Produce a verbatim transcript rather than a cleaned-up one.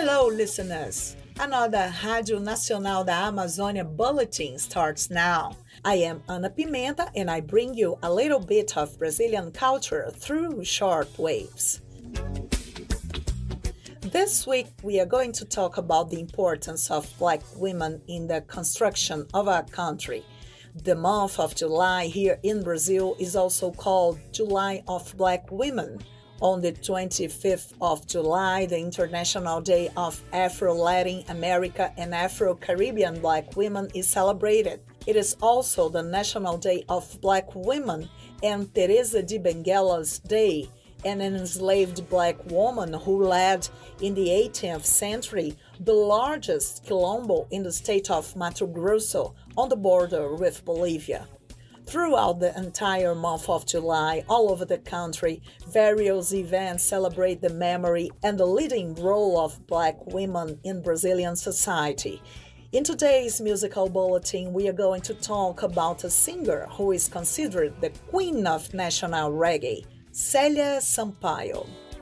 Hello, listeners! Another Rádio Nacional da Amazônia bulletin starts now. I am Ana Pimenta and I bring you a little bit of Brazilian culture through short waves. This week, we are going to talk about the importance of Black women in the construction of our country. The month of July here in Brazil is also called July of Black Women. On the twenty-fifth of July, the International Day of Afro-Latin America and Afro-Caribbean Black Women is celebrated. It is also the National Day of Black Women and Teresa de Benguela's Day, an enslaved Black woman who led, in the eighteenth century, the largest quilombo in the state of Mato Grosso on the border with Bolivia. Throughout the entire month of July, all over the country, various events celebrate the memory and the leading role of Black women in Brazilian society. In today's musical bulletin, we are going to talk about a singer who is considered the queen of national reggae, Célia Sampaio.